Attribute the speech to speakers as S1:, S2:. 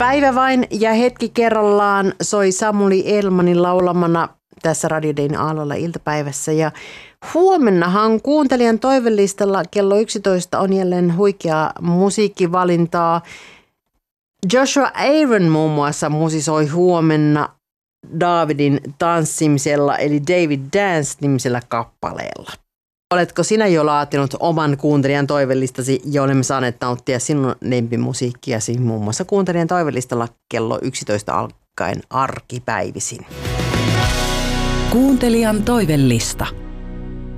S1: Päivä vain ja hetki kerrallaan soi Samuli Elmanin laulamana tässä Radio Dayn aallolla iltapäivässä. Ja huomennahan kuuntelijan toivelistalla kello 11 on jälleen huikeaa musiikkivalintaa. Joshua Aaron muun muassa musisoi huomenna Davidin tanssimisella eli David Dance-nimisellä kappaleella. Oletko sinä jo laatinut oman kuuntelijan toivelistasi ja olemme saaneet nauttia sinun lempimusiikkiasi muun muassa kuuntelijan toivelistalla kello 11 alkaen arkipäivisin.
S2: Kuuntelijan toivelista.